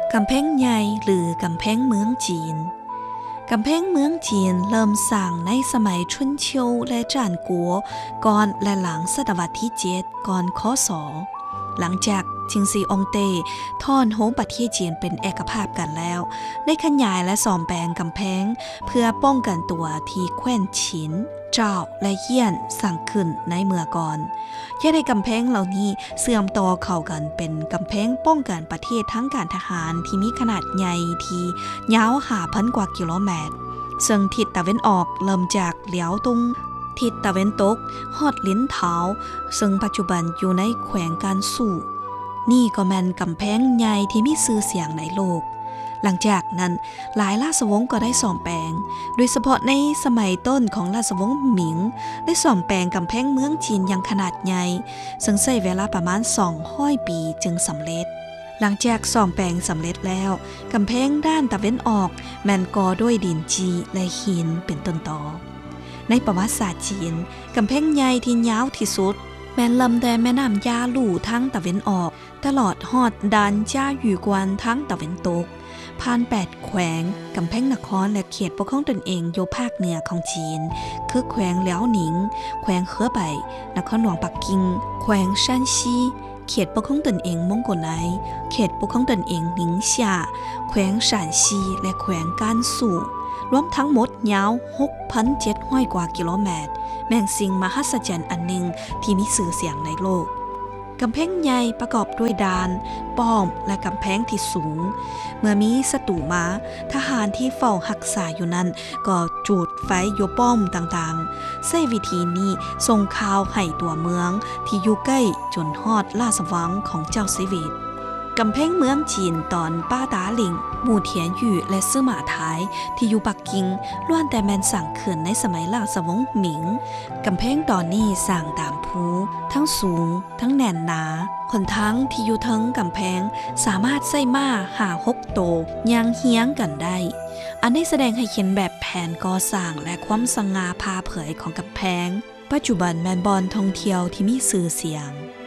กำแพงใหญ่หรือกำแพงเมืองจีนกำแพงเมืองจีนเริ่มสร้างในสมัยชุนเชียวและจานกัวก่อนและหลังศตวรรษที่7ก่อนคศหลังจากชิงซีองเต้ทอนโฮมประเทศจีนเป็นเอกภาพกันแล้วได้ขยายและซ่อมแปลงกำแพงเพื่อป้องกันตัวที่แคว้นฉินเจ้าและเยี่ยนสร้างขึ้นในเมื่อก่อนแค่ในกำแพงเหล่านี้เสื่อมต่อเข้ากันเป็นกำแพงป้องกันประเทศทั้งการทหารที่มีขนาดใหญ่ที่ยาว5,000 กว่ากิโลเมตรซึ่งทิศตะวันออกเริ่มจากเหลียวตุงทิศตะวันตกฮอดลิ้นเท้าซึ่งปัจจุบันอยู่ในแขวงการสู่นี่ก็แม่นกำแพงใหญ่ที่มีชื่อเสียงในโลกหลังจากนั้นหลายราชวงศ์ก็ได้ซ่อมแปลงโดยเฉพาะในสมัยต้นของราชวงศ์หมิงได้ซ่อมแปลงกำแพงเมืองจีนอย่างขนาดใหญ่ซึ่งใช้เวลาประมาณ200 ปีจึงสำเร็จหลังจากซ่อมแปลงสำเร็จแล้วกำแพงด้านตะวันออกแม่นก่อด้วยดินจีและหินเป็นต้นตอในประวัติศาสตร์จีนกำแพงใหญ่ที่ยาวที่สุดแม่นลำแดนแม่น้ำยาหลู่ทั้งตะวันออกตลอดฮอดดานจ้าหยู่กวนทั้งตะวันตกผ่าน8แขวงกำแพงนครและเขตปกครองตนเองอยู่ภาคเหนือของจีนคือแขวงเหลียวหนิงแขวงเฮ่อไบนครหลวงปักกิ่งแขวงชันซีเขตปกครองตนเองมงโกไลเขตปกครองตนเองหนิงเซียแขวงฉานซีและแขวงก้านสู่รวมทั้งหมดยาว 6,700 กว่ากิโลเมตรแม่งสิ่งมหัศจรรย์อันหนึ่งที่มีชื่อเสียงในโลกกำแพงใหญ่ประกอบด้วยดานป้อมและกำแพงที่สูงเมื่อมีศัตรูมาทหารที่เฝ้ารักษาอยู่นั้นก็จุดไฟโยป้อมต่างๆใช้วิธีนี้ส่งข่าวให้ตัวเมืองที่อยู่ใกล้จนฮอดราชวังของเจ้าชีวิตกำแพงเมืองจีนตอนป้าตาหลิงหมู่เทียนหยู่และซื่อหมาท้ายที่อยู่ปักกิ่งล้วนแต่แม่นสร้างขึ้นในสมัยราชวงศ์หมิงกำแพงตอนนี้สร้างตามภูทั้งสูงทั้งแน่นหนาคนทั้งที่อยู่ทั้งกำแพงสามารถใส่ม้า5-6 โตยางเฮี้ยงกันได้อันนี้แสดงให้เห็นแบบแผนก่อสร้างและความสง่าผ่าเผยของกำแพงปัจจุบันแม่นบ่อนท่องเที่ยวที่มีชื่อเสียง